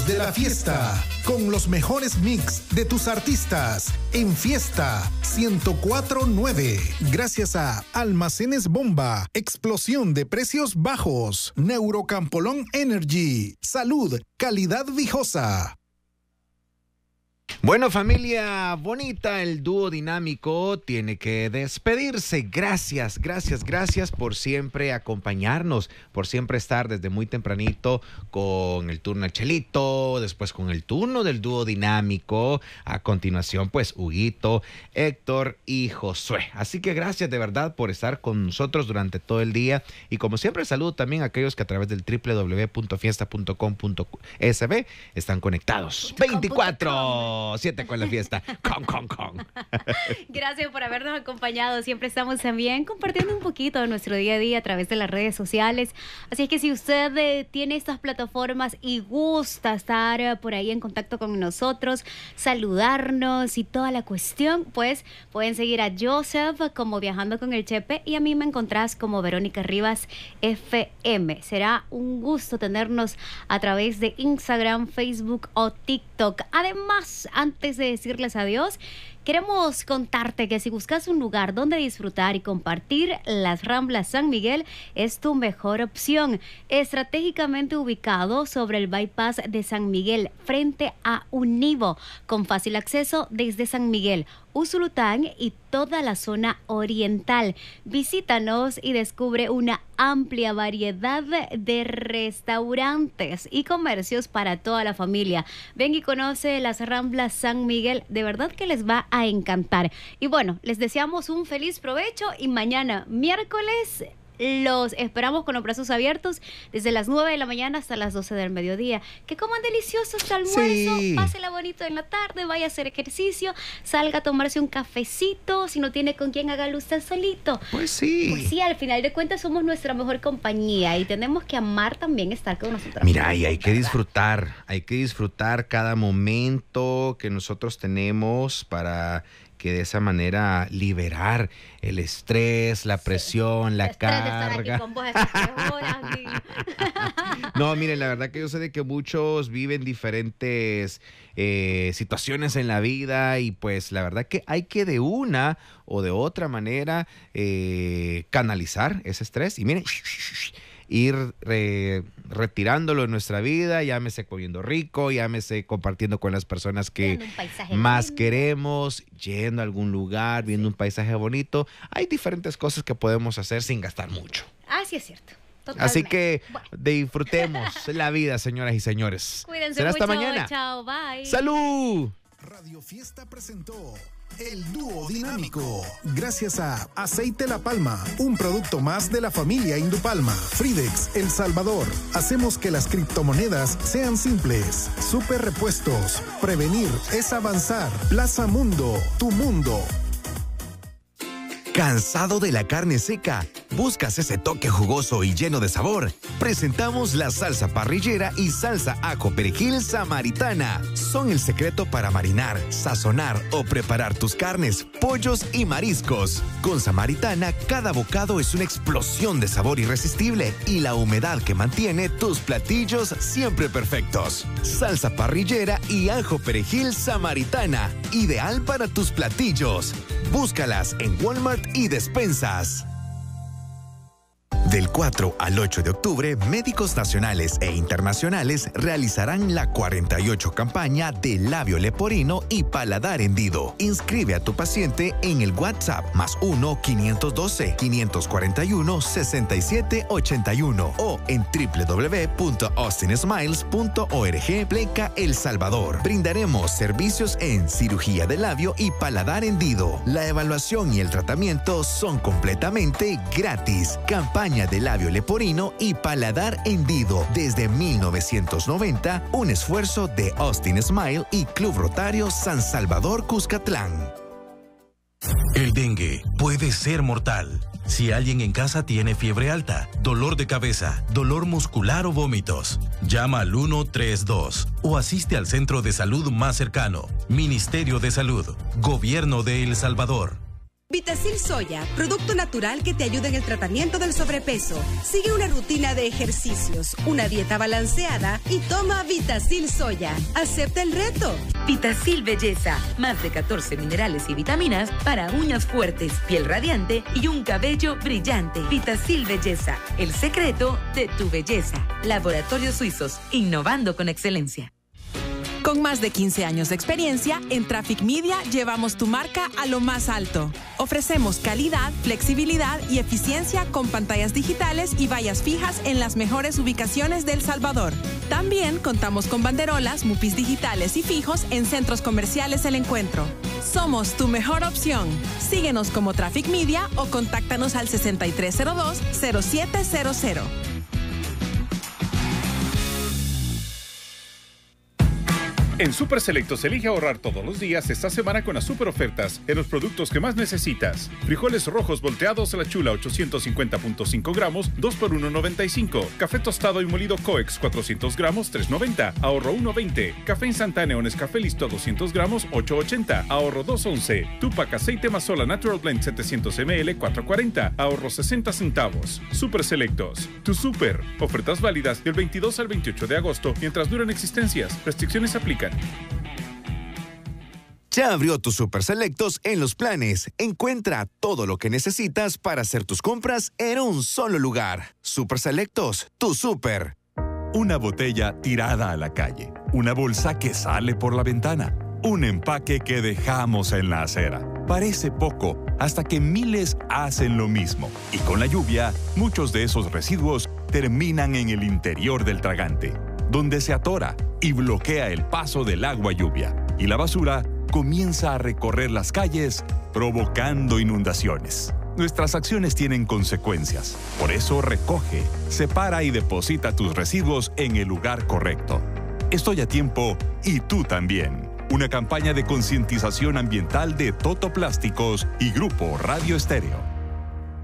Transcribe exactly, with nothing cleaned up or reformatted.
de la fiesta, con los mejores mix de tus artistas en Fiesta ciento cuatro punto nueve. Gracias a Almacenes Bomba, explosión de precios bajos, Neurocampolón Energy, salud, calidad viejosa. Bueno, familia bonita, el dúo dinámico tiene que despedirse. Gracias, gracias, gracias por siempre acompañarnos, por siempre estar desde muy tempranito con el turno de Chelito, después con el turno del dúo dinámico, a continuación pues Huguito, Héctor y Josué. Así que gracias de verdad por estar con nosotros durante todo el día, y como siempre saludo también a aquellos que a través del doble u doble u doble u punto fiesta punto com punto es be están conectados veinticuatro siete con la fiesta. Con, con, con. Gracias por habernos acompañado. Siempre estamos también compartiendo un poquito de nuestro día a día a través de las redes sociales. Así es que si usted eh, tiene estas plataformas y gusta estar eh, por ahí en contacto con nosotros, saludarnos y toda la cuestión, pues pueden seguir a Joseph como Viajando con el Chepe, y a mí me encontrás como Verónica Rivas F M. Será un gusto tenernos a través de Instagram, Facebook o TikTok. Además, antes de decirles adiós, queremos contarte que si buscas un lugar donde disfrutar y compartir, las Ramblas San Miguel es tu mejor opción. Estratégicamente ubicado sobre el bypass de San Miguel, frente a Univo, con fácil acceso desde San Miguel, Usulután y toda la zona oriental. Visítanos y descubre una amplia variedad de restaurantes y comercios para toda la familia. Ven y conoce las Ramblas San Miguel, de verdad que les va a encantar. Y bueno, les deseamos un feliz provecho, y mañana miércoles los esperamos con los brazos abiertos desde las nueve de la mañana hasta las doce del mediodía. Que coman delicioso este almuerzo, sí. Pásela bonito en la tarde, vaya a hacer ejercicio, salga a tomarse un cafecito, si no tiene con quién, hágalo usted solito. Pues sí. Pues sí, al final de cuentas somos nuestra mejor compañía y tenemos que amar también estar con nosotros. Mira, y hay que disfrutar, hay que disfrutar cada momento que nosotros tenemos para que de esa manera liberar el estrés, la presión, sí, la carga. Con vos horas, no, miren, la verdad que yo sé de que muchos viven diferentes eh, situaciones en la vida, y pues la verdad que hay que de una o de otra manera eh, canalizar ese estrés. Y miren, ir re, retirándolo en nuestra vida, llámese comiendo rico, llámese compartiendo con las personas que más lindo. queremos, yendo a algún lugar, viendo sí. un paisaje bonito. Hay diferentes cosas que podemos hacer sin gastar mucho. Ah, sí es cierto. Totalmente. Así que bueno. disfrutemos la vida, señoras y señores. Cuídense Será mucho. Hasta mañana. Chao, bye. ¡Salud! Radio Fiesta presentó El Dúo Dinámico. Gracias a Aceite La Palma, un producto más de la familia Indupalma. Fridex, El Salvador. Hacemos que las criptomonedas sean simples. Super Repuestos. Prevenir es avanzar. Plaza Mundo, tu mundo. ¿Cansado de la carne seca? ¿Buscas ese toque jugoso y lleno de sabor? Presentamos la salsa parrillera y salsa ajo perejil samaritana. Son el secreto para marinar, sazonar o preparar tus carnes, pollos y mariscos. Con samaritana, cada bocado es una explosión de sabor irresistible y la humedad que mantiene tus platillos siempre perfectos. Salsa parrillera y ajo perejil samaritana, ideal para tus platillos. Búscalas en Walmart y despensas. Del cuatro al ocho de octubre, médicos nacionales e internacionales realizarán la cuarenta y ocho campaña de labio leporino y paladar hendido. Inscribe a tu paciente en el WhatsApp más uno quinientos doce, quinientos cuarenta y uno, sesenta y siete ochenta y uno o en doble u doble u doble u punto austin smiles punto org pleca El Salvador. Brindaremos servicios en cirugía de labio y paladar hendido. La evaluación y el tratamiento son completamente gratis. Campaña de labio leporino y paladar hendido desde mil novecientos noventa, un esfuerzo de Austin Smile y Club Rotario San Salvador Cuscatlán. El dengue puede ser mortal. Si alguien en casa tiene fiebre alta, dolor de cabeza, dolor muscular o vómitos, llama al uno tres dos o asiste al centro de salud más cercano. Ministerio de Salud, Gobierno de El Salvador. Vitacil Soya, producto natural que te ayuda en el tratamiento del sobrepeso. Sigue una rutina de ejercicios, una dieta balanceada y toma Vitacil Soya. Acepta el reto. Vitacil Belleza, más de catorce minerales y vitaminas para uñas fuertes, piel radiante y un cabello brillante. Vitacil Belleza, el secreto de tu belleza. Laboratorios Suizos, innovando con excelencia. Con más de quince años de experiencia, en Traffic Media llevamos tu marca a lo más alto. Ofrecemos calidad, flexibilidad y eficiencia con pantallas digitales y vallas fijas en las mejores ubicaciones de El Salvador. También contamos con banderolas, mupis digitales y fijos en centros comerciales El Encuentro. Somos tu mejor opción. Síguenos como Traffic Media o contáctanos al sesenta y tres cero dos, cero siete cero cero. En Super Selectos elige ahorrar todos los días esta semana con las super ofertas en los productos que más necesitas. Frijoles rojos volteados a la chula ochocientos cincuenta punto cinco gramos, dos por uno noventa y cinco. Café tostado y molido Coex cuatrocientos gramos, tres noventa. Ahorro uno veinte. Café instantáneo Nescafé Listo doscientos gramos, ocho ochenta. Ahorro dos once. Tupac aceite Mazola Natural Blend setecientos mililitros, cuatro cuarenta. Ahorro sesenta centavos. Super Selectos. Tu super. Ofertas válidas del veintidós al veintiocho de agosto mientras duran existencias. Restricciones aplican. Ya abrió tus Super Selectos en Los Planes. Encuentra todo lo que necesitas para hacer tus compras en un solo lugar. Super Selectos, tu super. Una botella tirada a la calle. Una bolsa que sale por la ventana. Un empaque que dejamos en la acera. Parece poco, hasta que miles hacen lo mismo. Y con la lluvia, muchos de esos residuos terminan en el interior del tragante, donde se atora y bloquea el paso del agua lluvia. Y la basura comienza a recorrer las calles, provocando inundaciones. Nuestras acciones tienen consecuencias. Por eso recoge, separa y deposita tus residuos en el lugar correcto. Estoy a tiempo y tú también. Una campaña de concientización ambiental de Toto Plásticos y Grupo Radio Estéreo.